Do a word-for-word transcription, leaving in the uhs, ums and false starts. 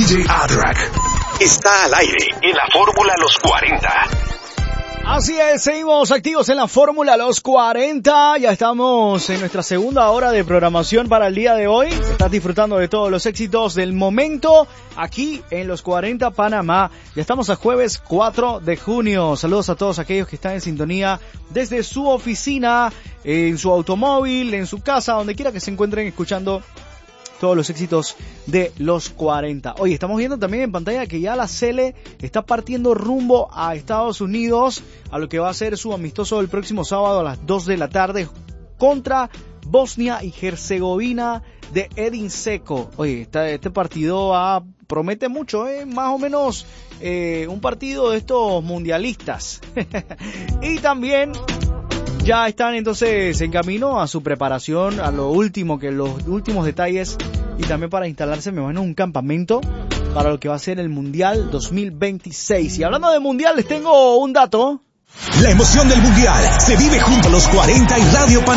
J Adrak está al aire en la Fórmula Los cuarenta. Así es, seguimos activos en la Fórmula Los cuarenta. Ya estamos en nuestra segunda hora de programación para el día de hoy. Estás disfrutando de todos los éxitos del momento aquí en Los cuarenta Panamá. Ya estamos a jueves cuatro de junio. Saludos a todos aquellos que están en sintonía desde su oficina, en su automóvil, en su casa, donde quiera que se encuentren escuchando todos los éxitos de Los cuarenta. Oye, estamos viendo también en pantalla que ya la Sele está partiendo rumbo a Estados Unidos, a lo que va a ser su amistoso el próximo sábado a las dos de la tarde contra Bosnia y Herzegovina de Edin Dzeko. Oye, este, este partido va, promete mucho, ¿eh? Más o menos eh, un partido de estos mundialistas. Y también ya están entonces en camino a su preparación, a lo último, que los últimos detalles, y también para instalarse, me van a un campamento para lo que va a ser el Mundial dos mil veintiséis. Y hablando de Mundial, les tengo un dato. La emoción del Mundial se vive junto a Los cuarenta y Radio Panamá.